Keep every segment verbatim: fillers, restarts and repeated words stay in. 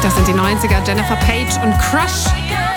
Das sind die neunziger, Jennifer Page und Crush.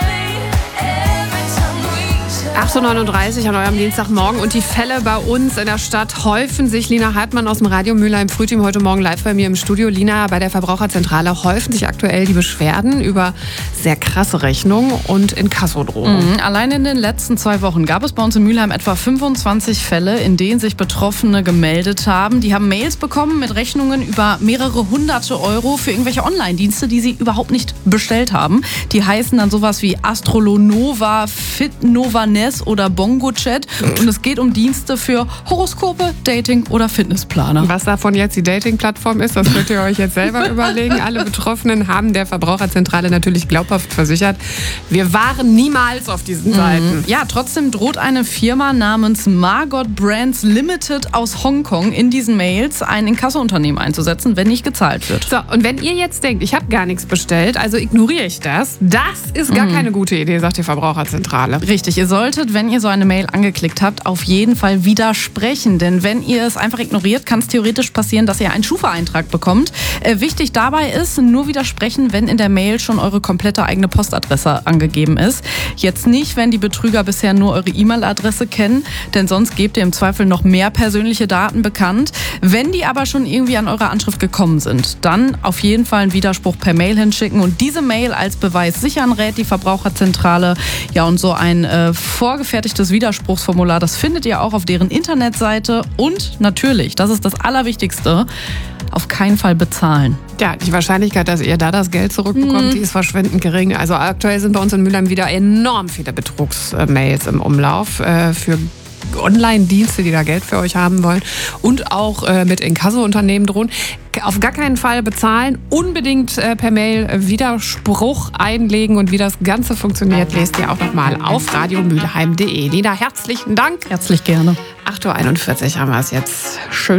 acht Uhr neununddreißig an eurem Dienstagmorgen und die Fälle bei uns in der Stadt häufen sich. Lina Hartmann aus dem Radio Mülheim Frühteam heute Morgen live bei mir im Studio. Lina, bei der Verbraucherzentrale häufen sich aktuell die Beschwerden über sehr krasse Rechnungen und Inkassodrohungen. Mhm. Allein in den letzten zwei Wochen gab es bei uns in Mülheim etwa fünfundzwanzig Fälle, in denen sich Betroffene gemeldet haben. Die haben Mails bekommen mit Rechnungen über mehrere hunderte Euro für irgendwelche Online-Dienste, die sie überhaupt nicht bestellt haben. Die heißen dann sowas wie Astrolonova, Fitnova.net oder Bongo-Chat. Und es geht um Dienste für Horoskope, Dating oder Fitnessplaner. Was davon jetzt die Dating-Plattform ist, das könnt ihr euch jetzt selber überlegen. Alle Betroffenen haben der Verbraucherzentrale natürlich glaubhaft versichert, wir waren niemals auf diesen Seiten. Ja, trotzdem droht eine Firma namens Margot Brands Limited aus Hongkong in diesen Mails ein Inkasso-Unternehmen einzusetzen, wenn nicht gezahlt wird. So, und wenn ihr jetzt denkt, ich habe gar nichts bestellt, also ignoriere ich das, das ist gar mhm. keine gute Idee, sagt die Verbraucherzentrale. Richtig, ihr solltet, wenn ihr so eine Mail angeklickt habt, auf jeden Fall widersprechen. Denn wenn ihr es einfach ignoriert, kann es theoretisch passieren, dass ihr einen Schufa-Eintrag bekommt. Äh, wichtig dabei ist, nur widersprechen, wenn in der Mail schon eure komplette eigene Postadresse angegeben ist. Jetzt nicht, wenn die Betrüger bisher nur eure E-Mail-Adresse kennen, denn sonst gebt ihr im Zweifel noch mehr persönliche Daten bekannt. Wenn die aber schon irgendwie an eure Anschrift gekommen sind, dann auf jeden Fall einen Widerspruch per Mail hinschicken und diese Mail als Beweis sichern, rät die Verbraucherzentrale. Ja, und so ein äh, vorgefertigtes Widerspruchsformular, das findet ihr auch auf deren Internetseite. Und natürlich, das ist das Allerwichtigste, auf keinen Fall bezahlen. Ja, die Wahrscheinlichkeit, dass ihr da das Geld zurückbekommt, mhm. die ist verschwindend gering. Also aktuell sind bei uns in Mülheim wieder enorm viele Betrugsmails im Umlauf äh, für Online-Dienste, die da Geld für euch haben wollen und auch äh, mit Inkasso-Unternehmen drohen. Auf gar keinen Fall bezahlen, unbedingt äh, per Mail Widerspruch einlegen und wie das Ganze funktioniert, lest ihr auch nochmal auf radiomülheim punkt de. Lina, herzlichen Dank. Herzlich gerne. acht Uhr einundvierzig haben wir es jetzt. Schön.